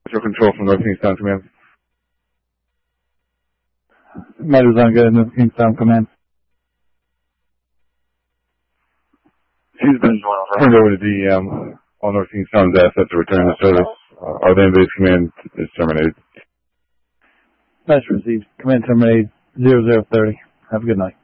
Visual control from North Kingstown Command. Matters on good, North Kingstown Command. He's been turned over to DEM. All North Kingstown's assets are returned to service. Our land-based command is terminated. Message received. Command terminated 0030. Have a good night.